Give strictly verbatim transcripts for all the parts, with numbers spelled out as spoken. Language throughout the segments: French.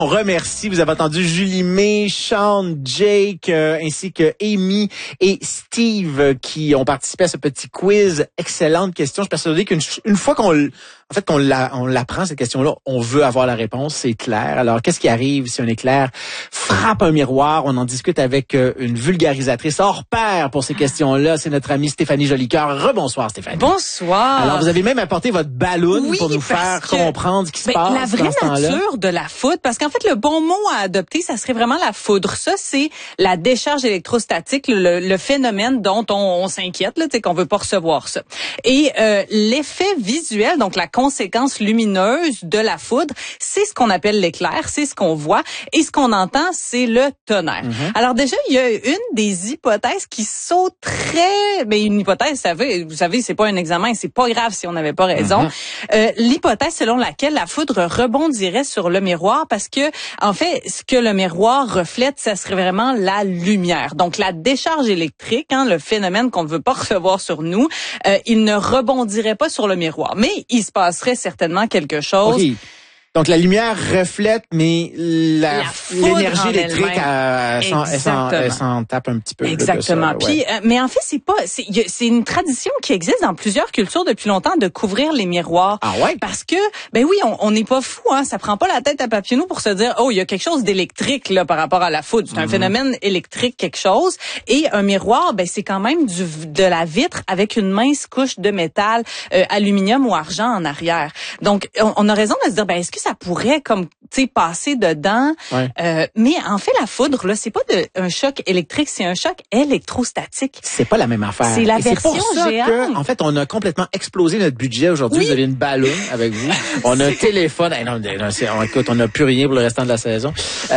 On remercie, vous avez entendu Julie May, Sean, Jake, euh, ainsi que Amy et Steve euh, qui ont participé à ce petit quiz. Excellente question. Je suis persuadé qu'une une fois qu'on en fait qu'on la, on l'apprend cette question-là, on veut avoir la réponse, c'est clair. Alors qu'est-ce qui arrive si un éclair frappe un miroir? On en discute avec euh, une vulgarisatrice hors pair pour ces questions-là. C'est notre amie Stéphanie Jolicoeur. Rebonsoir Stéphanie. Bonsoir. Alors vous avez même apporté votre ballon oui, pour nous faire comprendre ce qui se ben, passe. La vraie dans ce nature de la foudre, parce qu'en En fait, le bon mot à adopter, ça serait vraiment la foudre. Ça, c'est la décharge électrostatique, le, le phénomène dont on, on s'inquiète, là, tu sais, qu'on veut pas recevoir ça. Et euh, l'effet visuel, donc la conséquence lumineuse de la foudre, c'est ce qu'on appelle l'éclair, c'est ce qu'on voit, et ce qu'on entend, c'est le tonnerre. Mm-hmm. Alors déjà, il y a une des hypothèses qui saute très, ben une hypothèse, ça veut, vous savez, c'est pas un examen, c'est pas grave si on n'avait pas raison. Mm-hmm. Euh, l'hypothèse selon laquelle la foudre rebondirait sur le miroir, parce que en fait, ce que le miroir reflète, ça serait vraiment la lumière. Donc, la décharge électrique, hein, le phénomène qu'on ne veut pas recevoir sur nous, euh, il ne rebondirait pas sur le miroir. Mais il se passerait certainement quelque chose. Okay. Donc, la lumière reflète, mais la, l'énergie électrique, elle, elle, s'en, elle, s'en, elle s'en tape un petit peu. Exactement. Là, de ça, Puis, ouais. euh, mais en fait, c'est pas, c'est, y a, c'est une tradition qui existe dans plusieurs cultures depuis longtemps de couvrir les miroirs. Ah ouais? Parce que, ben oui, on n'est pas fou, hein. Ça prend pas la tête à Papineau pour se dire, oh, il y a quelque chose d'électrique là par rapport à la foudre. C'est mm-hmm. un phénomène électrique, quelque chose. Et un miroir, ben c'est quand même du de la vitre avec une mince couche de métal, euh, aluminium ou argent en arrière. Donc, on, on a raison de se dire, ben est-ce que ça pourrait comme tu sais passer dedans, ouais. euh, mais en fait la foudre là c'est pas de, un choc électrique, c'est un choc électrostatique. C'est pas la même affaire. C'est la Et version c'est pour ça géante. que, en fait, on a complètement explosé notre budget aujourd'hui. Oui. Vous avez une ballon avec vous, on a un téléphone. Hey, non, non, c'est, on, écoute, on n'a plus rien pour le restant de la saison.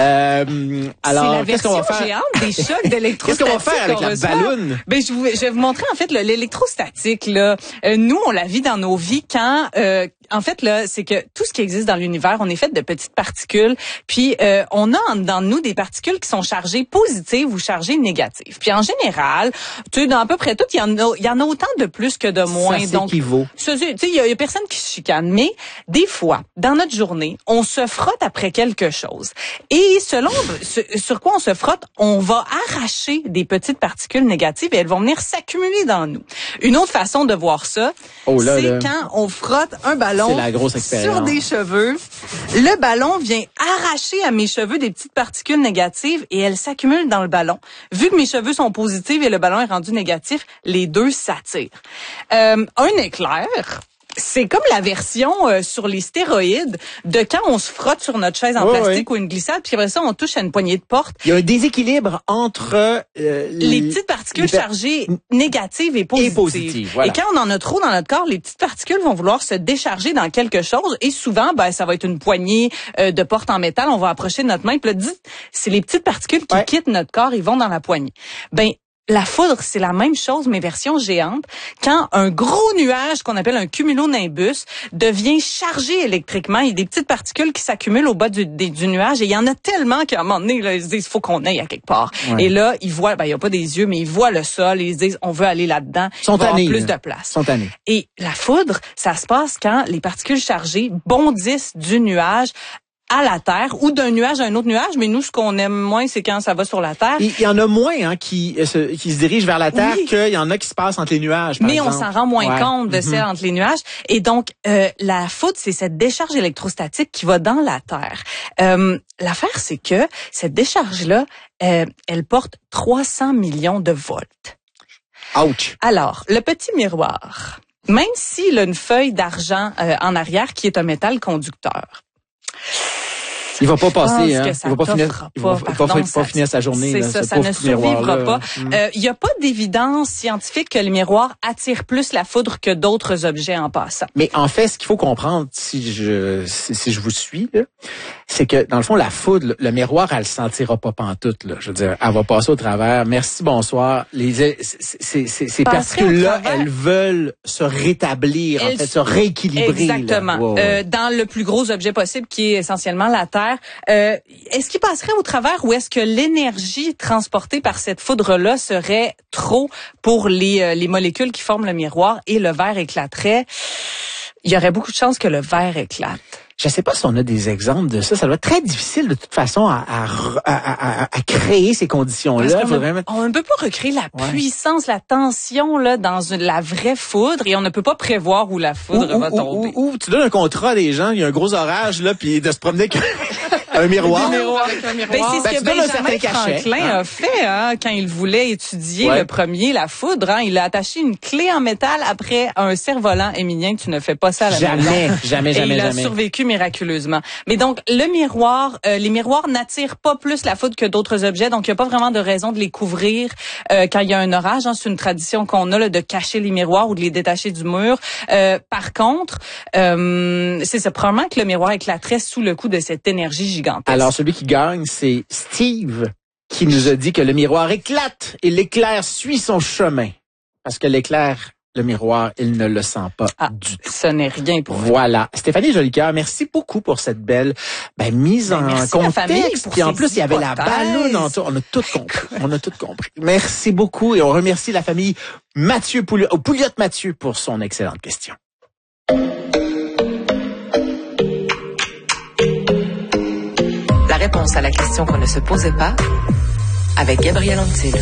Euh, alors, c'est la qu'est-ce qu'on va faire? géante des chocs d'électrostatique. Qu'est-ce qu'on va faire avec la ballon? Ben je, vous, je vais vous montrer en fait le, l'électrostatique là. Euh, nous on la vit dans nos vies quand euh, en fait là c'est que tout ce qui existe dans l'univers, on est fait de petites particules, puis euh, on a en, dans nous des particules qui sont chargées positives ou chargées négatives. Puis en général, tu sais dans à peu près tout, il y en a il y en a autant de plus que de moins. Ça s'équivaut. Tu sais il y, a, y a personne qui se chicane, mais des fois dans notre journée, on se frotte après quelque chose. Et selon ce, sur quoi on se frotte, on va arracher des petites particules négatives et elles vont venir s'accumuler dans nous. Une autre façon de voir ça, oh là, c'est là. quand on frotte un ballon c'est la grosse expérience. sur des cheveux. Le ballon vient arracher à mes cheveux des petites particules négatives et elles s'accumulent dans le ballon. Vu que mes cheveux sont positifs et le ballon est rendu négatif, les deux s'attirent. Euh, un éclair, c'est comme la version euh, sur les stéroïdes de quand on se frotte sur notre chaise en ouais, plastique ouais. ou une glissade, puis après ça, on touche à une poignée de porte. Il y a un déséquilibre entre euh, les, les petites particules les... chargées négatives et positives. Et positives, voilà. Et quand on en a trop dans notre corps, les petites particules vont vouloir se décharger dans quelque chose et souvent, ben ça va être une poignée euh, de porte en métal. On va approcher de notre main, puis là, c'est les petites particules qui ouais. quittent notre corps, ils vont dans la poignée. Ben la foudre, c'est la même chose, mais version géante. Quand un gros nuage qu'on appelle un cumulonimbus devient chargé électriquement, il y a des petites particules qui s'accumulent au bas du, des, du nuage et il y en a tellement qu'à un moment donné, là, ils se disent, il faut qu'on aille à quelque part. Ouais. Et là, ils voient, ben, il n'y a pas des yeux, mais ils voient le sol et ils se disent, on veut aller là-dedans. Ils sont tannés, il va y avoir plus là. de place. Ils sont tannés. Et la foudre, ça se passe quand les particules chargées bondissent du nuage à la Terre ou d'un nuage à un autre nuage, mais nous, ce qu'on aime moins, c'est quand ça va sur la Terre. Il y en a moins hein, qui, euh, se, qui se dirigent vers la Terre oui. qu'il y en a qui se passent entre les nuages, par Mais exemple. on s'en rend moins ouais. compte de mm-hmm. celle entre les nuages. Et donc, euh, la foudre, c'est cette décharge électrostatique qui va dans la Terre. Euh, l'affaire, c'est que cette décharge-là, euh, elle porte trois cents millions de volts. Ouch! Alors, le petit miroir, même s'il a une feuille d'argent euh, en arrière qui est un métal conducteur, il va pas passer, hein. Il va pas finir, il va, pardon, pas, ça, pas finir sa journée. C'est là, ça, ce ça ne survivra pas. Il mm. euh, y a pas d'évidence scientifique que le miroir attire plus la foudre que d'autres objets en passant. Mais en fait, ce qu'il faut comprendre, si je si, si je vous suis, là, c'est que dans le fond, la foudre, le miroir, elle le sentira pas pantoute. Là. Je veux dire, elle va passer au travers. Merci, bonsoir. Les ces, ces, ces particules-là, elles veulent se rétablir, elles, en fait, se rééquilibrer. Exactement. Wow. Euh, dans le plus gros objet possible, qui est essentiellement la Terre. Euh, est-ce qu'il passerait au travers ou est-ce que l'énergie transportée par cette foudre-là serait trop pour les, euh, les molécules qui forment le miroir et le verre éclaterait? Il y aurait beaucoup de chances que le verre éclate. Je sais pas si on a des exemples de ça. Ça doit être très difficile de toute façon à, à, à, à, à créer ces conditions-là. On, vraiment... on ne peut pas recréer la ouais. puissance, la tension là dans une, la vraie foudre et on ne peut pas prévoir où la foudre ou, va ou, tomber. Ou, ou tu donnes un contrat à des gens, il y a un gros orage là, puis de se promener avec un miroir. Un miroir avec un miroir. Ben, c'est ce ben, que Benjamin Franklin hein. a fait hein, quand il voulait étudier ouais. le premier, la foudre. Hein, il a attaché une clé en métal après un cerf-volant éminent. Tu ne fais pas ça à la jamais, maison. Jamais, jamais, et jamais, il a jamais. survécu miraculeusement. Mais donc, le miroir, euh, les miroirs n'attirent pas plus la foudre que d'autres objets, donc il n'y a pas vraiment de raison de les couvrir euh, quand il y a un orage. Hein. C'est une tradition qu'on a là, de cacher les miroirs ou de les détacher du mur. Euh, par contre, euh, c'est ça, probablement que le miroir éclaterait sous le coup de cette énergie gigantesque. Alors, celui qui gagne, c'est Steve, qui nous a dit que le miroir éclate et l'éclair suit son chemin. Parce que l'éclair... Le miroir, il ne le sent pas ah, du tout. Ce n'est rien pour vous. Voilà. Stéphanie Jolicoeur, merci beaucoup pour cette belle ben, mise ben, en contexte. Puis en plus, il y avait la balloune en tout. On a tout compris. On a tout compris. Merci beaucoup et on remercie la famille Mathieu Pouliot, Pouliot Mathieu pour son excellente question. La réponse à la question qu'on ne se posait pas avec Gabriel Antil.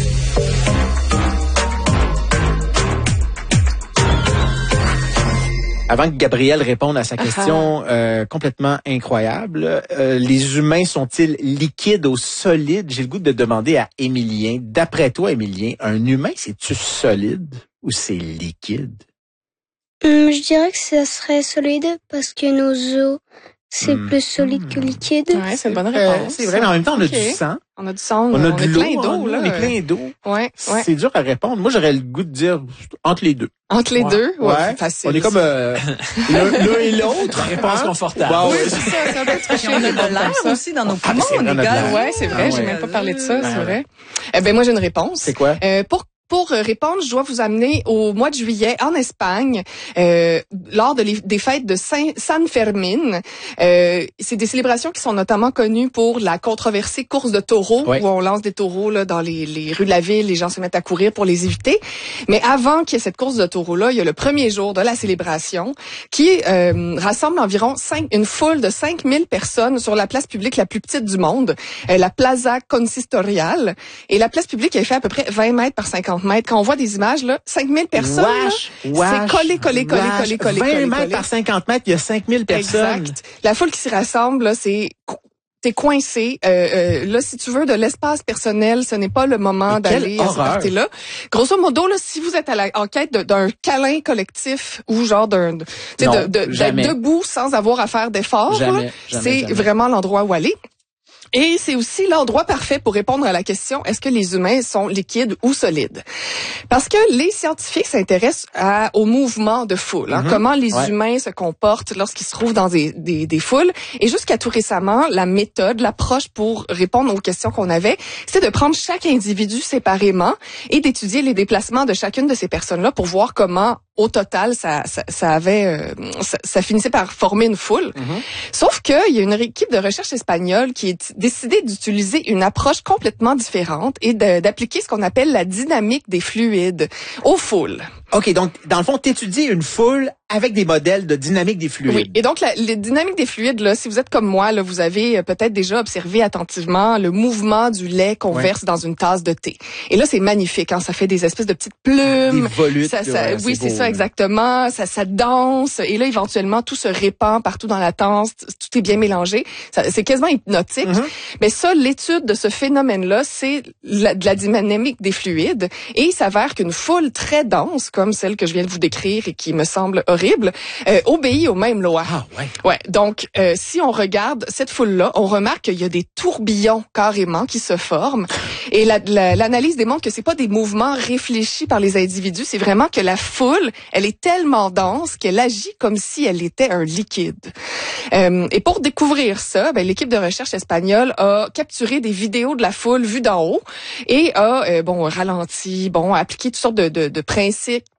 Avant que Gabriel réponde à sa question euh, complètement incroyable, euh, les humains sont-ils liquides ou solides? J'ai le goût de demander à Émilien. D'après toi, Émilien, un humain, c'est-tu solide ou c'est liquide? Hum, je dirais que ça serait solide parce que nos os, c'est mmh. plus solide que liquide. Ouais, c'est une bonne réponse. Euh, c'est vrai, mais en même temps, on okay. a du sang. On a du sang, on a on de est l'eau, plein d'eau, là. On est plein d'eau. Ouais, ouais. C'est dur à répondre. Moi, j'aurais le goût de dire entre les deux. Entre les ouais. deux? Ouais, ouais. Facile. On est comme euh, l'un et l'autre. Réponse hein? confortable. Bah, oui, c'est ça. C'est un peu triché. On a de l'air aussi dans nos poumons, ah, les gars. Ouais, c'est vrai. Ah, ouais. J'ai même pas parlé de ça, ah, c'est ouais. vrai. Eh ben, moi, j'ai une réponse. C'est quoi? Euh, pour Pour répondre, je dois vous amener au mois de juillet en Espagne, euh, lors de les, des fêtes de Saint, San Fermín. Euh, c'est des célébrations qui sont notamment connues pour la controversée course de taureaux, oui. où on lance des taureaux là dans les, les rues de la ville, les gens se mettent à courir pour les éviter. Mais avant qu'il y ait cette course de taureaux-là, il y a le premier jour de la célébration qui euh, rassemble environ cinq, une foule de cinq mille personnes sur la place publique la plus petite du monde, euh, la Plaza Consistorial. Et la place publique, elle fait à peu près vingt mètres par cinquante mètres. Quand on voit des images, là, cinq mille personnes, wesh, là, wesh, c'est collé, collé, collé, wesh. collé, collé, vingt collé, mètres collé. par cinquante mètres, il y a cinq mille personnes. Exact. La foule qui s'y rassemble, là, c'est... T'es coincé. Euh, euh, là, si tu veux de l'espace personnel, ce n'est pas le moment d'aller à ce party-là. Grosso modo, là, si vous êtes à la, en quête de, d'un câlin collectif ou genre d'un, tu sais, de, de, d'être debout sans avoir à faire d'efforts, jamais, là, jamais, c'est jamais. vraiment l'endroit où aller. Et c'est aussi l'endroit parfait pour répondre à la question, est-ce que les humains sont liquides ou solides? Parce que les scientifiques s'intéressent à, au mouvement de foule, hein, mm-hmm. comment les ouais. humains se comportent lorsqu'ils se trouvent dans des, des, des foules. Et jusqu'à tout récemment, la méthode, l'approche pour répondre aux questions qu'on avait, c'était de prendre chaque individu séparément et d'étudier les déplacements de chacune de ces personnes-là pour voir comment au total, ça, ça, ça avait, euh, ça, ça finissait par former une foule. Mm-hmm. Sauf qu'il y a une équipe de recherche espagnole qui a décidé d'utiliser une approche complètement différente et de, d'appliquer ce qu'on appelle la dynamique des fluides aux foules. OK, donc, dans le fond, t'étudies une foule avec des modèles de dynamique des fluides. Oui, et donc, la, les dynamiques des fluides, là, si vous êtes comme moi, là, vous avez peut-être déjà observé attentivement le mouvement du lait qu'on ouais. verse dans une tasse de thé. Et là, c'est magnifique, hein, ça fait des espèces de petites plumes. Des volutes. Ça, ça, ouais, oui, c'est, c'est ça, exactement. Ça, ça danse. Et là, éventuellement, tout se répand partout dans la tasse. Tout est bien mélangé. Ça, c'est quasiment hypnotique. Mm-hmm. Mais ça, l'étude de ce phénomène-là, c'est la, de la dynamique des fluides. Et il s'avère qu'une foule très dense, comme celle que je viens de vous décrire et qui me semble horrible, euh, obéit aux mêmes lois. Ah, ouais. Ouais. Donc, euh, si on regarde cette foule-là, on remarque qu'il y a des tourbillons carrément qui se forment. Et la, la, l'analyse démontre que c'est pas des mouvements réfléchis par les individus, c'est vraiment que la foule, elle est tellement dense qu'elle agit comme si elle était un liquide. Euh, et pour découvrir ça, ben, l'équipe de recherche espagnole a capturé des vidéos de la foule vue d'en haut et a euh, bon ralenti, bon appliqué toutes sortes de, de, de principes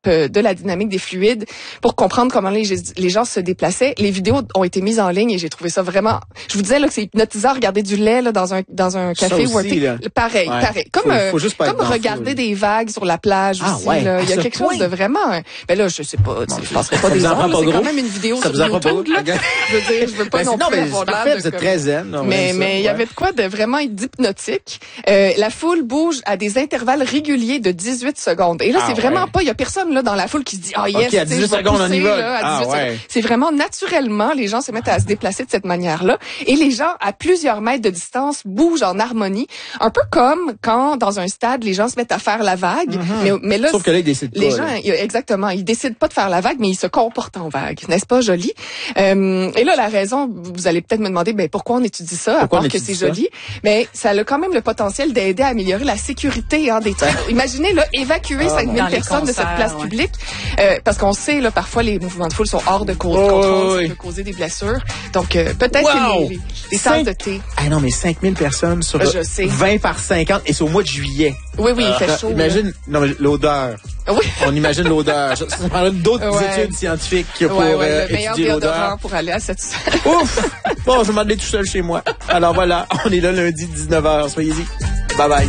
euh, de la dynamique des fluides pour comprendre comment les, les gens se déplaçaient. Les vidéos ont été mises en ligne et j'ai trouvé ça vraiment... Je vous disais là que c'est hypnotisant regarder du lait là, dans un dans un café ça ou un aussi, thé. Pareil, ouais. pareil. Comme, faut, euh, faut juste pas comme regarder foule. des vagues sur la plage ah, aussi. Ouais. Là. Il y a à quelque point. chose de vraiment... Ben là, je sais pas, bon, je passerai pas des heures. C'est quand même une vidéo ça sur vous YouTube. Pas Là. Je veux dire, je veux pas ben, non, non plus mais avoir c'est l'air parfait, de vous êtes comme... très zen. Non, mais ça, mais il ouais. y avait de quoi de vraiment hypnotique. Euh, la foule bouge à des intervalles réguliers de dix-huit secondes. Et là, ah, c'est vraiment ouais. pas... Il y a personne là dans la foule qui se dit « Ah, oh, yes, okay, à dix-huit secondes, pousser, on y va. Là, à ah, dix-huit ouais. secondes. » C'est vraiment naturellement, les gens se mettent à se déplacer de cette manière-là. Et les gens, à plusieurs mètres de distance, bougent en harmonie. Un peu comme quand, dans un stade, les gens se mettent à faire la vague. Mm-hmm. mais, mais là, sauf que là, ils décident les pas. gens, là. exactement, ils décident pas de faire la vague, mais ils se comportent en vague. N'est-ce pas joli? Euh, et là, la raison, vous allez peut-être me demander, ben pourquoi on étudie ça, pourquoi à part que c'est ça? joli? Mais ça a quand même le potentiel d'aider à améliorer la sécurité hein, des trains. Imaginez, là, évacuer ah, cinq mille bon. personnes concerts, de cette place ouais. publique. Euh, parce qu'on sait, là, parfois, les mouvements de foule sont hors de contrôle. Oh, ça oui. peut causer des blessures. Donc, euh, peut-être wow. que les, les, les tasses de thé. Ah non, mais cinq mille personnes sur je sais. vingt par cinquante et c'est au mois de juillet. Oui, oui, il fait euh, chaud. Imagine, là. non, mais l'odeur. Oui. On imagine l'odeur. Ça prendrait d'autres ouais. études scientifiques pour ouais, ouais, euh, le meilleur étudier l'odeur. pour aller à cette... Ouf! Bon, je vais m'en aller tout seul chez moi. Alors voilà, on est là lundi dix-neuf heures. Soyez-y. Bye bye.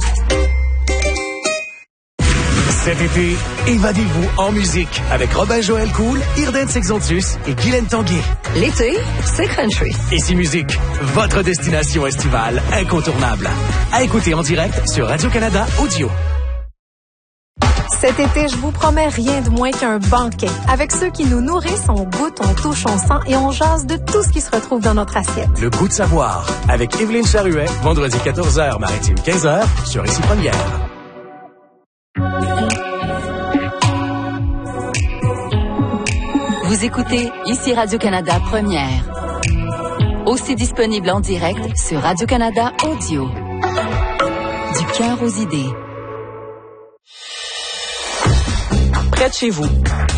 Cet été, évadez-vous en musique avec Robin Joël Cool, Irden Sexontus et Guylaine Tanguay. L'été, c'est country. Ici Musique, votre destination estivale incontournable. À écouter en direct sur Radio-Canada Audio. Cet été, je vous promets rien de moins qu'un banquet. Avec ceux qui nous nourrissent, on goûte, on touche, on sent et on jase de tout ce qui se retrouve dans notre assiette. Le goût de savoir avec Évelyne Charuet, vendredi quatorze heures, Maritime quinze heures, sur Ici Première. Vous écoutez Ici Radio-Canada Première. Aussi disponible en direct sur Radio-Canada Audio. Du cœur aux idées. Près de chez vous,